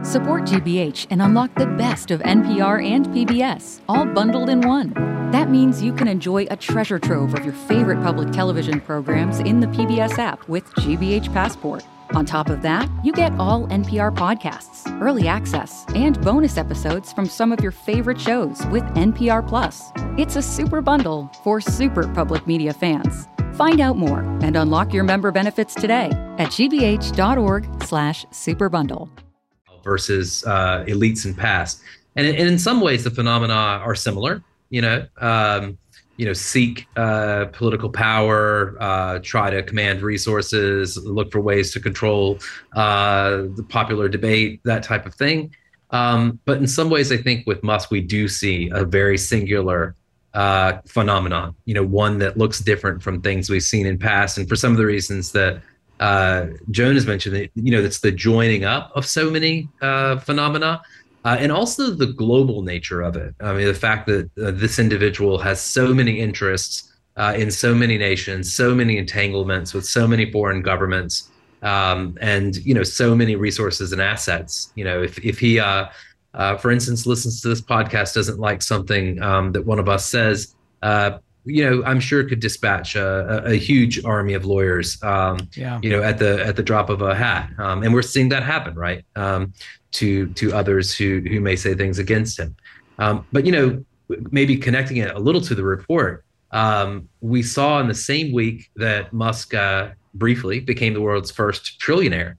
Support GBH and unlock the best of NPR and PBS, all bundled in one. That means you can enjoy a treasure trove of your favorite public television programs in the PBS app with GBH Passport. On top of that, you get all NPR podcasts, early access, and bonus episodes from some of your favorite shows with NPR Plus. It's a super bundle for super public media fans. Find out more and unlock your member benefits today at gbh.org/superbundle. Versus elites in past. And in some ways, the phenomena are similar, seek political power, try to command resources, look for ways to control the popular debate, that type of thing. But in some ways, I think with Musk, we do see a very singular phenomenon, one that looks different from things we've seen in past. And for some of the reasons that Joan has mentioned, it's the joining up of so many phenomena. And also the global nature of it. I mean, the fact that this individual has so many interests in so many nations, so many entanglements with so many foreign governments, and so many resources and assets. If he, for instance, listens to this podcast, doesn't like something that one of us says, I'm sure could dispatch a huge army of lawyers, at the drop of a hat. And we're seeing that happen, right? To others who may say things against him. But maybe connecting it a little to the report, we saw in the same week that Musk briefly became the world's first trillionaire,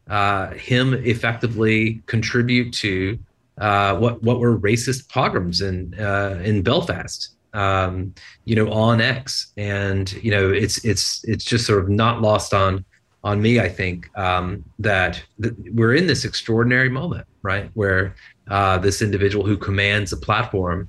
him effectively contribute to what were racist pogroms in Belfast. On X, and it's just sort of not lost on me, I think, that we're in this extraordinary moment, right, where this individual who commands a platform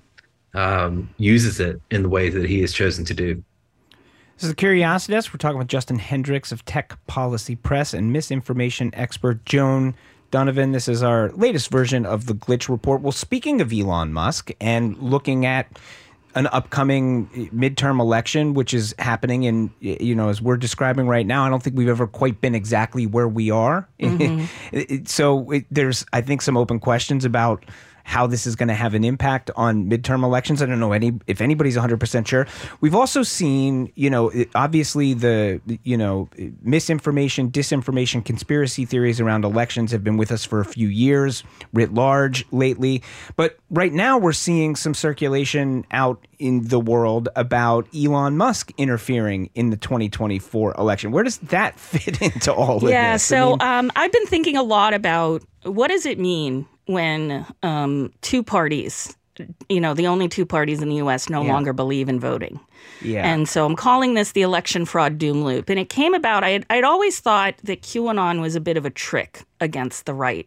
uses it in the way that he has chosen to do. This is the Curiosity Desk. We're talking with Justin Hendricks of Tech Policy Press and misinformation expert Joan Donovan. This is our latest version of the Glitch Report. Well, speaking of Elon Musk and looking at an upcoming midterm election, which is happening in, as we're describing right now, I don't think we've ever quite been exactly where we are. Mm-hmm. So there's, I think, some open questions about how this is going to have an impact on midterm elections. I don't know if anybody's 100% sure. We've also seen, obviously the, misinformation, disinformation, conspiracy theories around elections have been with us for a few years, writ large lately. But right now we're seeing some circulation out in the world about Elon Musk interfering in the 2024 election. Where does that fit into all of this? Yeah, so I've been thinking a lot about what does it mean when two parties, the only two parties in the U.S. no longer believe in voting. Yeah. And so I'm calling this the election fraud doom loop. And it came about, I'd always thought that QAnon was a bit of a trick against the right,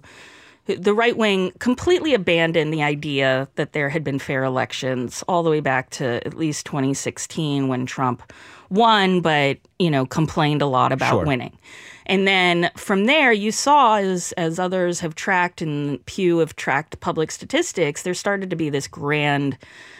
the right wing completely abandoned the idea that there had been fair elections all the way back to at least 2016 when Trump won, but, complained a lot about winning. And then from there, you saw, as others have tracked and Pew have tracked public statistics, there started to be this grand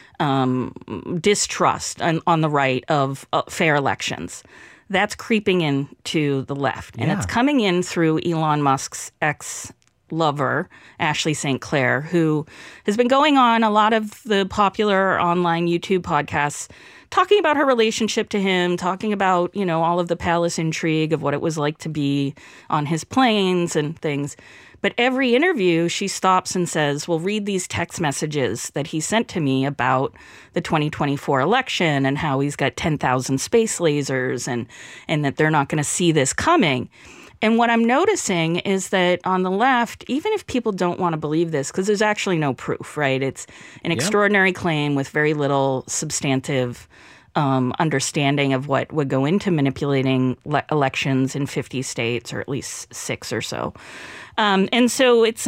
distrust on the right of fair elections. That's creeping into the left. And it's coming in through Elon Musk's ex-lover, Ashley St. Clair, who has been going on a lot of the popular online YouTube podcasts talking about her relationship to him, talking about, all of the palace intrigue of what it was like to be on his planes and things. But every interview, she stops and says, well, read these text messages that he sent to me about the 2024 election and how he's got 10,000 space lasers and that they're not going to see this coming. And what I'm noticing is that on the left, even if people don't want to believe this, because there's actually no proof, right? It's an extraordinary claim with very little substantive understanding of what would go into manipulating elections in 50 states, or at least 6 or so. And so it's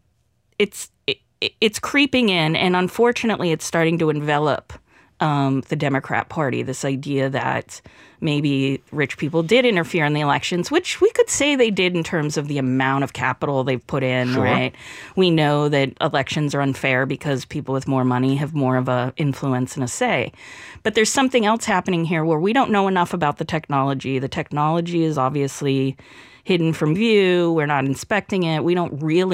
creeping in, and unfortunately it's starting to envelop the Democrat Party, this idea that maybe rich people did interfere in the elections, which we could say they did in terms of the amount of capital they've put in, right? We know that elections are unfair because people with more money have more of an influence and a say. But there's something else happening here where we don't know enough about the technology. The technology is obviously hidden from view. We're not inspecting it. We don't really